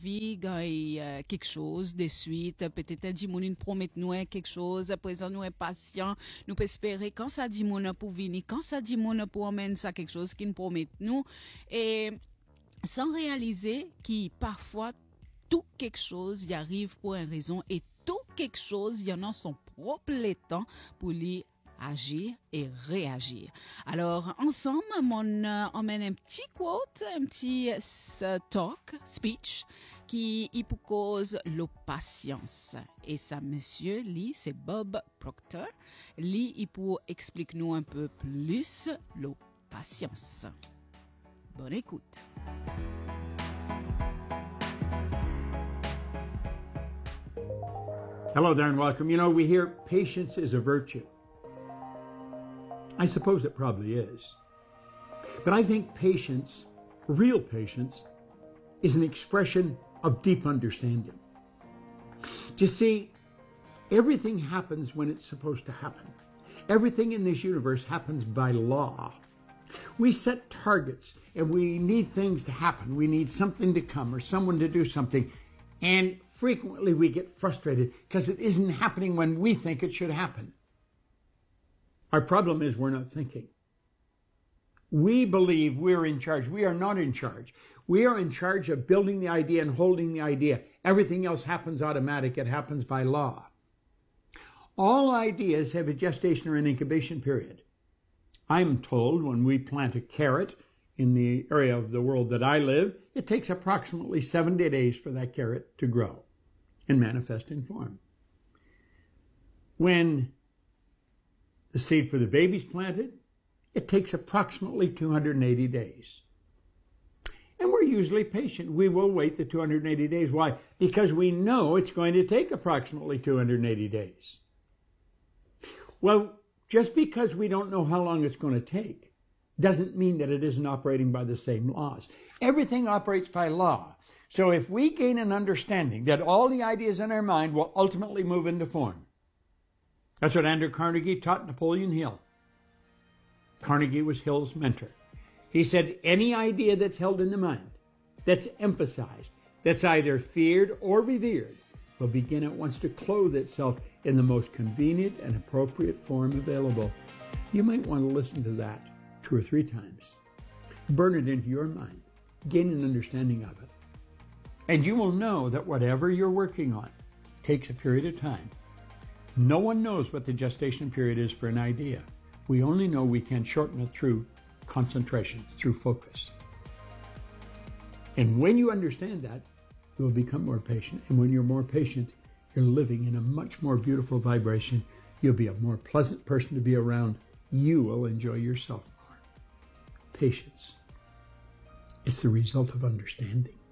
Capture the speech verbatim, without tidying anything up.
vie, quand il y a quelque chose de suite, peut-être dit moun promet nous quelque chose, à présent nous est patient, nous peut espérer quand ça dit moun pour venir, quand ça dit moun pour emmener ça quelque chose qui nous promet nous, et sans réaliser que parfois tout quelque chose y arrive pour une raison et tout quelque chose y en a son propre temps pour lui agir et réagir. Alors, ensemble, on euh, emmène un petit quote, un petit uh, talk, speech, qui y pour cause la patience. Et ça, monsieur, lui, c'est Bob Proctor. Lui, il pour expliquer nous un peu plus la patience. Bonne écoute. Hello there and welcome. You know, we hear patience is a virtue. I suppose it probably is. But I think patience, real patience, is an expression of deep understanding. To see, everything happens when it's supposed to happen. Everything in this universe happens by law. We set targets and we need things to happen. We need something to come or someone to do something. And frequently we get frustrated because it isn't happening when we think it should happen. Our problem is we're not thinking. We believe we're in charge. We are not in charge. We are in charge of building the idea and holding the idea. Everything else happens automatic. It happens by law. All ideas have a gestation or an incubation period. I'm told when we plant a carrot in the area of the world that I live, it takes approximately seventy days for that carrot to grow and manifest in form. When the seed for the baby's planted, it takes approximately two hundred eighty days. And we're usually patient. We will wait the two hundred eighty days. Why? Because we know it's going to take approximately two hundred eighty days. Well, just because we don't know how long it's going to take doesn't mean that it isn't operating by the same laws. Everything operates by law. So if we gain an understanding that all the ideas in our mind will ultimately move into form, that's what Andrew Carnegie taught Napoleon Hill. Carnegie was Hill's mentor. He said any idea that's held in the mind, that's emphasized, that's either feared or revered, will begin at once to clothe itself in the most convenient and appropriate form available. You might want to listen to that two or three times. Burn it into your mind. Gain an understanding of it. And you will know that whatever you're working on takes a period of time. No one knows what the gestation period is for an idea. We only know we can shorten it through concentration, through focus. And when you understand that, you'll become more patient. And when you're more patient, you're living in a much more beautiful vibration. You'll be a more pleasant person to be around. You will enjoy yourself more. Patience. It's the result of understanding.